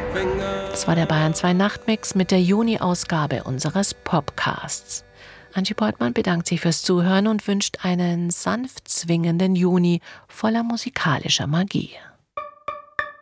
Das war der Bayern 2 Nachtmix mit der Juni-Ausgabe unseres Popcasts. Angie Beutmann bedankt sich fürs Zuhören und wünscht einen sanft zwingenden Juni voller musikalischer Magie.